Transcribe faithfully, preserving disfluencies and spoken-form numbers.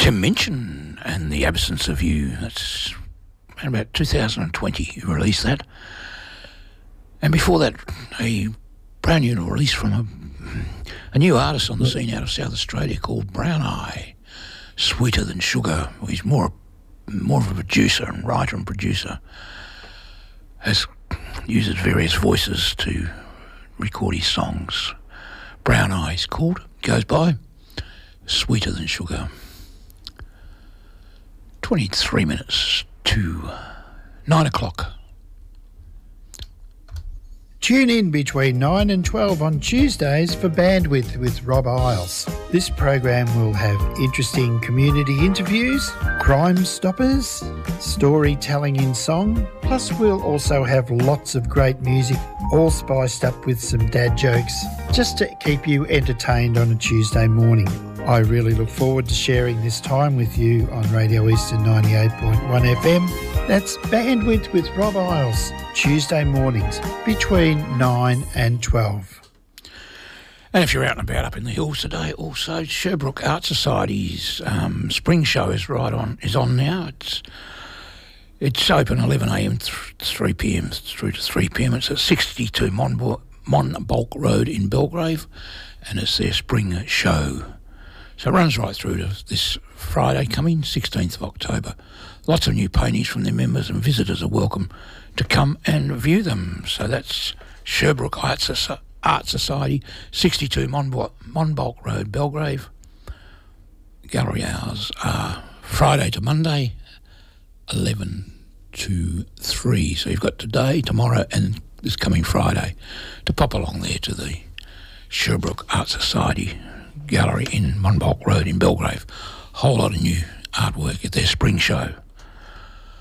Tim Minchin and The Absence of You. That's about two thousand twenty he released that. And before that, a brand new release from a, a new artist on the scene out of South Australia called Brown Eye, Sweeter Than Sugar. He's more, more of a producer and writer and producer. Has uses various voices to record his songs. Brown Eyes called, goes by Sweeter Than Sugar. twenty-three minutes to nine o'clock. Tune in between nine and twelve on Tuesdays for Bandwidth with Rob Isles. This program will have interesting community interviews, Crime Stoppers, storytelling in song, plus we'll also have lots of great music, all spiced up with some dad jokes, just to keep you entertained on a Tuesday morning. I really look forward to sharing this time with you on Radio Eastern ninety-eight point one F M. That's Bandwidth with Rob Isles, Tuesday mornings between nine and twelve. And if you're out and about up in the hills today, also Sherbrooke Art Society's um, spring show is right on is on now. It's it's open eleven a m to three p m through to three p m. It's at sixty-two Monbulk Road in Belgrave, and it's their spring show. So it runs right through to this Friday coming, sixteenth of October. Lots of new paintings from their members, and visitors are welcome to come and view them. So that's Sherbrooke Art, Soci- Art Society, sixty-two Monbulk, Monbulk Road, Belgrave. Gallery hours are Friday to Monday, eleven to three. So you've got today, tomorrow and this coming Friday to pop along there to the Sherbrooke Art Society Gallery in Monbulk Road in Belgrave. Whole lot of new artwork at their spring show.